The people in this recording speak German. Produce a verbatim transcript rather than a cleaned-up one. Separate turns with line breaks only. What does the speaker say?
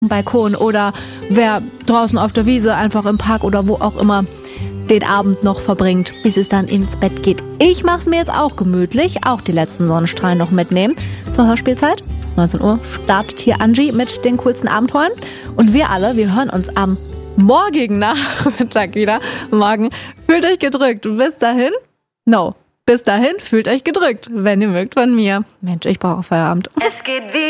Balkon oder wer draußen auf der Wiese, einfach im Park oder wo auch immer den Abend noch verbringt, bis es dann ins Bett geht. Ich mache es mir jetzt auch gemütlich, auch die letzten Sonnenstrahlen noch mitnehmen. Zur Hörspielzeit, neunzehn Uhr, startet hier Angie mit den coolsten Abenteuern. Und wir alle, wir hören uns am morgigen Nachmittag wieder. Morgen fühlt euch gedrückt. Bis dahin, no, bis dahin fühlt euch gedrückt, wenn ihr mögt von mir. Mensch, ich brauche Feierabend.
Es geht wie